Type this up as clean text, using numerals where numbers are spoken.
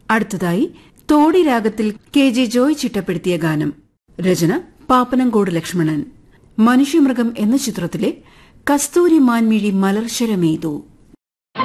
അടുത്തതായി തോടി രാഗത്തിൽ KJ ജോയ് ചിട്ടപ്പെടുത്തിയ ഗാനം. രചന പാപ്പനംകോട് ലക്ഷ്മണൻ. മനുഷ്യമൃഗം എന്ന ചിത്രത്തിലെ കസ്തൂരി മാൻമിഴി മലർശരമെയ്തു.